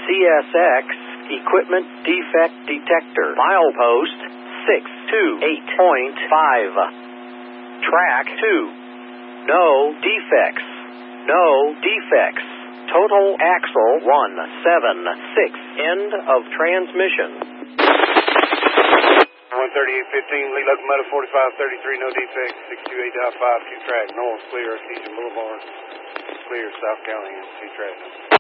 CSX Equipment Defect Detector. Milepost 628.5. Track 2. No defects. No defects. Total axle 176. End of transmission. 138.15, lead locomotive 4533, no defects, 628.5, 2 track, north, clear, Artesian Boulevard, clear, South Callahan, 2 track.